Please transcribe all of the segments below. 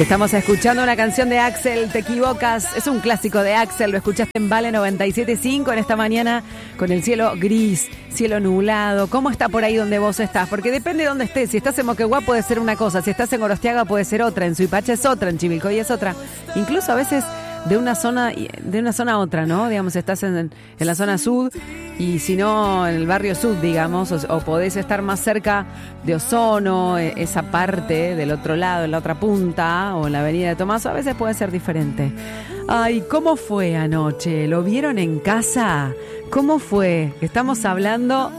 Estamos escuchando una canción de Axel, Te Equivocas. Es un clásico de Axel, lo escuchaste en Vale 97.5 en esta mañana con el cielo gris, cielo nublado. ¿Cómo está por ahí donde vos estás? Porque depende de dónde estés. Si estás en Moquegua puede ser una cosa, si estás en Gorostiaga puede ser otra, en Suipacha es otra, en Chivilcoy es otra. Incluso a veces de una zona a otra, ¿no? Digamos, estás en la zona sur y si no en el barrio sur, digamos, o podés estar más cerca de Ozono, esa parte del otro lado, en la otra punta, o en la avenida de Tomás, a veces puede ser diferente. Ay, ¿cómo fue anoche? ¿Lo vieron en casa? ¿Cómo fue? Estamos hablando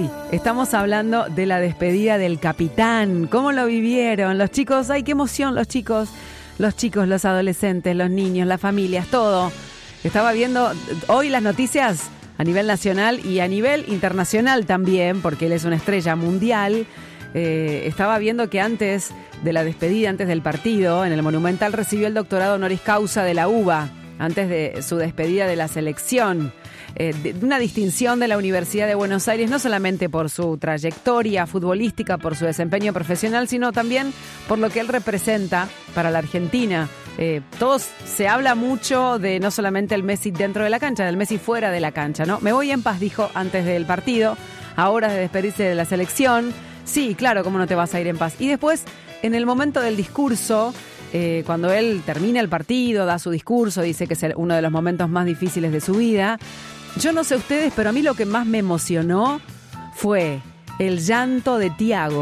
de la despedida del capitán. ¿Cómo lo vivieron? Los chicos, ay, qué emoción los chicos, los adolescentes, los niños, las familias, todo. Estaba viendo hoy las noticias a nivel nacional y a nivel internacional también, porque él es una estrella mundial. Estaba viendo que antes de la despedida, antes del partido, en el Monumental recibió el doctorado honoris causa de la UBA, antes de su despedida de la selección. De una distinción de la Universidad de Buenos Aires, no solamente por su trayectoria futbolística, por su desempeño profesional, sino también por lo que él representa para la Argentina. Todos se habla mucho de no solamente el Messi dentro de la cancha, del Messi fuera de la cancha, ¿no? Me voy en paz, dijo antes del partido, a horas de despedirse de la selección. Sí, claro, ¿cómo no te vas a ir en paz? Y después, en el momento del discurso, cuando él termina el partido, da su discurso, dice que es uno de los momentos más difíciles de su vida. Yo no sé ustedes, pero a mí lo que más me emocionó fue el llanto de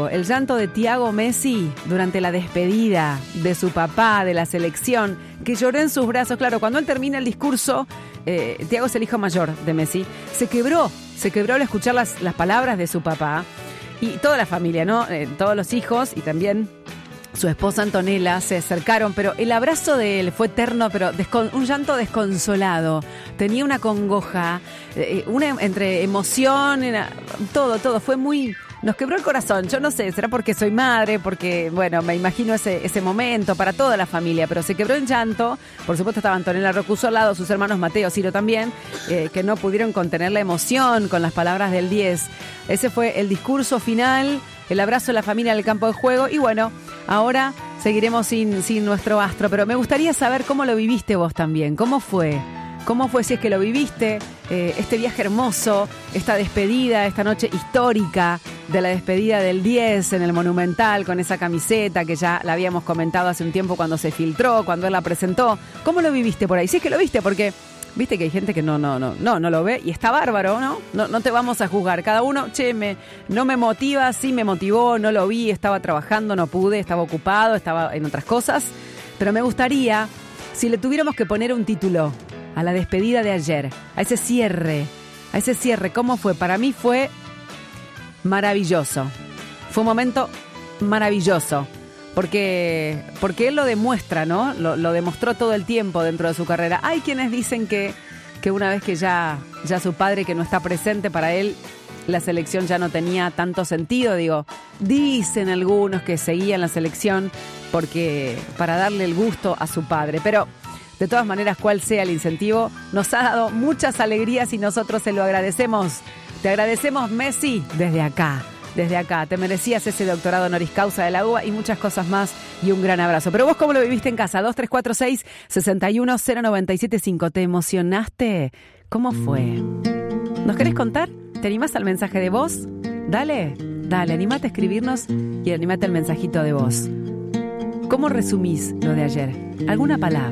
Thiago Messi durante la despedida de su papá, de la selección, que lloró en sus brazos. Claro, cuando él termina el discurso, Thiago es el hijo mayor de Messi, se quebró al escuchar las palabras de su papá y toda la familia, ¿no? Todos los hijos y también su esposa Antonella se acercaron, pero el abrazo de él fue eterno, pero un llanto desconsolado. Tenía una congoja, entre emoción, todo. Fue muy... Nos quebró el corazón. Yo no sé, será porque soy madre, porque, bueno, me imagino ese momento para toda la familia, pero se quebró en llanto. Por supuesto estaba Antonella Rocuso al lado, sus hermanos Mateo, Ciro también, que no pudieron contener la emoción con las palabras del 10. Ese fue el discurso final, el abrazo a la familia en el campo de juego y bueno, ahora seguiremos sin nuestro astro, pero me gustaría saber cómo lo viviste vos también. ¿Cómo fue si es que lo viviste, este viaje hermoso, esta despedida, esta noche histórica de la despedida del 10 en el Monumental con esa camiseta que ya la habíamos comentado hace un tiempo cuando se filtró, cuando él la presentó? ¿Cómo lo viviste por ahí? Si es que lo viste, porque viste que hay gente que no lo ve y está bárbaro, ¿no? No te vamos a juzgar. Cada uno, no me motiva, sí me motivó, no lo vi, estaba trabajando, no pude, estaba ocupado, estaba en otras cosas. Pero me gustaría, si le tuviéramos que poner un título a la despedida de ayer, a ese cierre, ¿cómo fue? Para mí fue maravilloso. Fue un momento maravilloso. Porque él lo demuestra, ¿no? Lo demostró todo el tiempo dentro de su carrera. Hay quienes dicen que una vez que ya su padre que no está presente, para él la selección ya no tenía tanto sentido. Dicen algunos que seguían la selección porque para darle el gusto a su padre. Pero de todas maneras, cual sea el incentivo, nos ha dado muchas alegrías y nosotros se lo agradecemos. Te agradecemos, Messi, desde acá. Desde acá, te merecías ese doctorado honoris causa de la UBA y muchas cosas más y un gran abrazo. Pero vos, ¿cómo lo viviste en casa? 2346-61097.5. ¿Te emocionaste? ¿Cómo fue? ¿Nos querés contar? ¿Te animás al mensaje de voz? Dale, animate a escribirnos y animate al mensajito de voz. ¿Cómo resumís lo de ayer? ¿Alguna palabra?